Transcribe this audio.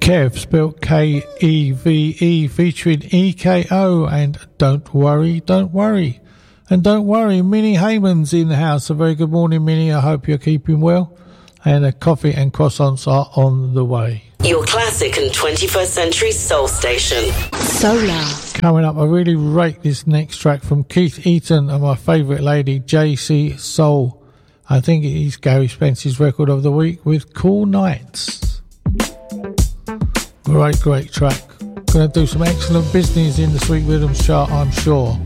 Kev, spelled Keve, featuring EKO, and Don't Worry, Don't Worry. And don't worry, Minnie Heyman's in the house. A very good morning, Minnie. I hope you're keeping well. And a coffee and croissants are on the way. Your classic and 21st century soul station. Solar. Coming up, I really rate this next track from Keith Eaton and my favourite lady, JC Soul. I think it is Gary Spence's record of the week with Cool Nights. Great track. Going to do some excellent business in the Sweet Rhythms chart, I'm sure.